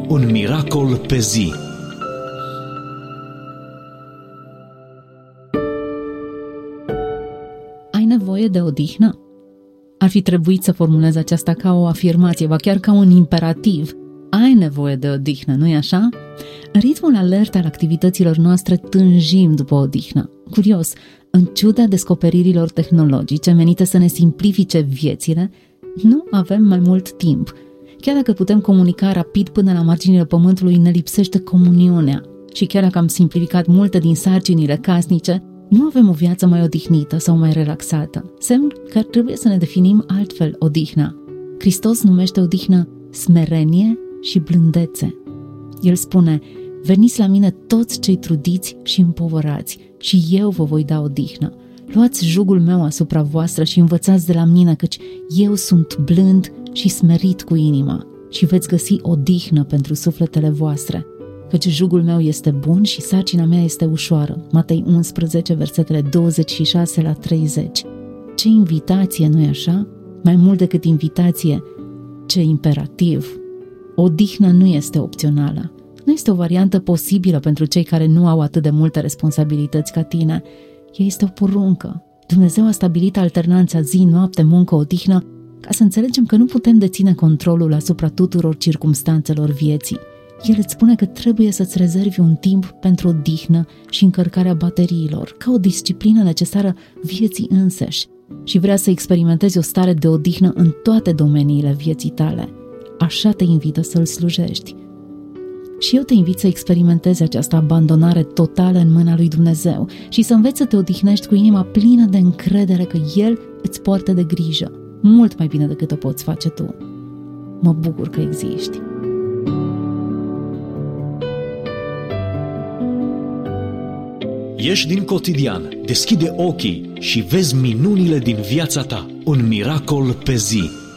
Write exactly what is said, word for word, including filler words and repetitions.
Un miracol pe zi. Ai nevoie de odihnă? Ar fi trebuit să formulez aceasta ca o afirmație, ba chiar ca un imperativ. Ai nevoie de odihnă, nu-i așa? În ritmul alert al activităților noastre tânjim după odihnă. Curios, în ciuda descoperirilor tehnologice menite să ne simplifice viețile, nu avem mai mult timp. Chiar dacă putem comunica rapid până la marginile pământului, ne lipsește comuniunea. Și chiar dacă am simplificat multe din sarcinile casnice, nu avem o viață mai odihnită sau mai relaxată. Semn că trebuie să ne definim altfel odihna. Hristos numește odihnă smerenie și blândețe. El spune: veniți la mine toți cei trudiți și împovărați și eu vă voi da odihnă. Luați jugul meu asupra voastră și învățați de la mine, căci eu sunt blând și smerit cu inima și veți găsi odihnă pentru sufletele voastre. Căci jugul meu este bun și sarcina mea este ușoară. Matei unsprezece, versetele douăzeci și șase la treizeci. Ce invitație, nu-i așa? Mai mult decât invitație, ce imperativ! Odihna nu este opțională. Nu este o variantă posibilă pentru cei care nu au atât de multe responsabilități ca tine. Ea este o poruncă. Dumnezeu a stabilit alternanța zi, noapte, muncă, odihnă, ca să înțelegem că nu putem deține controlul asupra tuturor circumstanțelor vieții. El îți spune că trebuie să-ți rezervi un timp pentru odihnă și încărcarea bateriilor, ca o disciplină necesară vieții înseși, și vrea să experimentezi o stare de odihnă în toate domeniile vieții tale. Așa te invită să-L slujești. Și eu te invit să experimentezi această abandonare totală în mâna lui Dumnezeu și să înveți să te odihnești cu inima plină de încredere că El îți poartă de grijă, mult mai bine decât o poți face tu. Mă bucur că existi. Ieși din cotidian, deschide ochii și vezi minunile din viața ta. Un miracol pe zi.